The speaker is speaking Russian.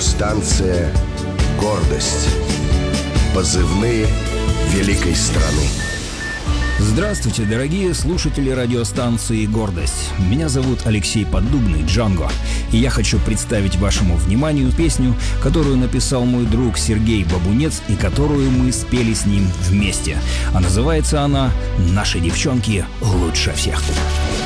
Радиостанция «Гордость». Позывные великой страны. Здравствуйте, дорогие слушатели радиостанции «Гордость». Меня зовут Алексей Поддубный, Джанго. И я хочу представить вашему вниманию песню, которую написал мой друг Сергей Бабунец и которую мы спели с ним вместе. А называется она «Наши девчонки лучше всех».